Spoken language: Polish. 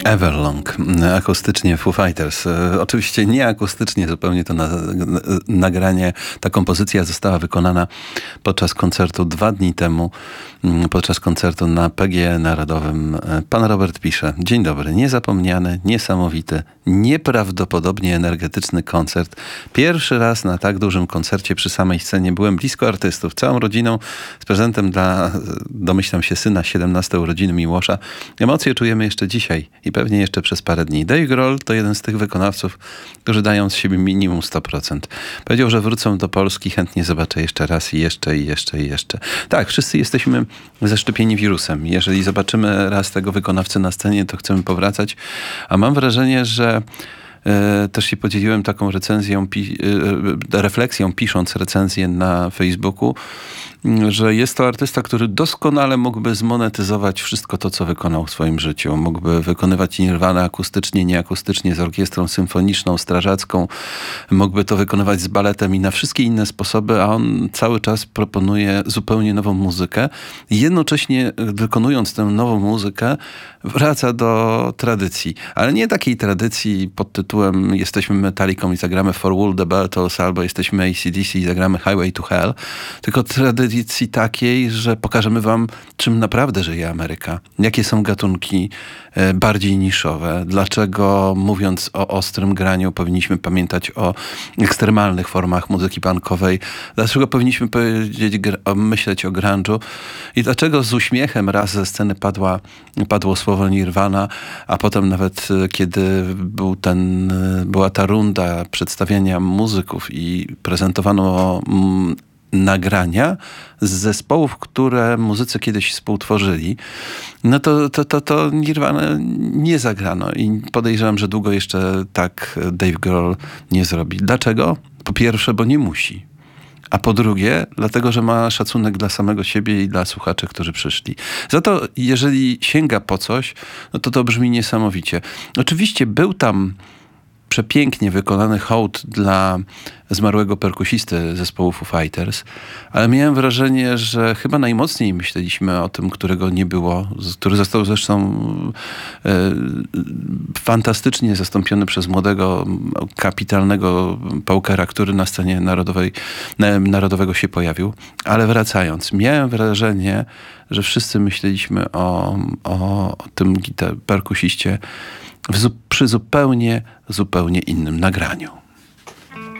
Everlong, akustycznie Foo Fighters. Oczywiście nie akustycznie, zupełnie to nagranie, ta kompozycja została wykonana podczas koncertu 2 dni temu, podczas koncertu na PGE Narodowym. Pan Robert pisze: dzień dobry, niezapomniany, niesamowity, nieprawdopodobnie energetyczny koncert. Pierwszy raz na tak dużym koncercie przy samej scenie byłem blisko artystów, całą rodziną, z prezentem dla, domyślam się, syna, 17 urodziny Miłosza. Emocje czujemy jeszcze dzisiaj i pewnie jeszcze przez parę dni. Dave Grohl to jeden z tych wykonawców, którzy dają z siebie minimum 100%. Powiedział, że wrócą do Polski, chętnie zobaczę jeszcze raz i jeszcze, i jeszcze, i jeszcze. Tak, wszyscy jesteśmy zaszczepieni wirusem. Jeżeli zobaczymy raz tego wykonawcę na scenie, to chcemy powracać. A mam wrażenie, że też się podzieliłem taką recenzją, refleksją, pisząc recenzję na Facebooku, że jest to artysta, który doskonale mógłby zmonetyzować wszystko to, co wykonał w swoim życiu. Mógłby wykonywać Nirvanę akustycznie, nieakustycznie, z orkiestrą symfoniczną, strażacką. Mógłby to wykonywać z baletem i na wszystkie inne sposoby, a on cały czas proponuje zupełnie nową muzykę. Jednocześnie wykonując tę nową muzykę, wraca do tradycji. Ale nie takiej tradycji pod tytułem jesteśmy Metallicą i zagramy For Wool the Beltles, albo jesteśmy AC/DC i zagramy Highway to Hell, tylko tradycji takiej, że pokażemy wam, czym naprawdę żyje Ameryka. Jakie są gatunki bardziej niszowe. Dlaczego, mówiąc o ostrym graniu, powinniśmy pamiętać o ekstremalnych formach muzyki punkowej. Dlaczego powinniśmy myśleć o grunge'u. I dlaczego z uśmiechem raz ze sceny padło słowo Nirvana, a potem nawet kiedy była ta runda przedstawiania muzyków i prezentowano nagrania z zespołów, które muzycy kiedyś współtworzyli, no to Nirvana nie zagrano i podejrzewam, że długo jeszcze tak Dave Grohl nie zrobi. Dlaczego? Po pierwsze, bo nie musi. A po drugie, dlatego, że ma szacunek dla samego siebie i dla słuchaczy, którzy przyszli. Za to, jeżeli sięga po coś, no to brzmi niesamowicie. Oczywiście był tam przepięknie wykonany hołd dla zmarłego perkusisty zespołu Foo Fighters, ale miałem wrażenie, że chyba najmocniej myśleliśmy o tym, którego nie było, który został zresztą fantastycznie zastąpiony przez młodego, kapitalnego pałkera, który na scenie narodowego się pojawił. Ale wracając, miałem wrażenie, że wszyscy myśleliśmy o tym perkusiście przy zupełnie innym nagraniu.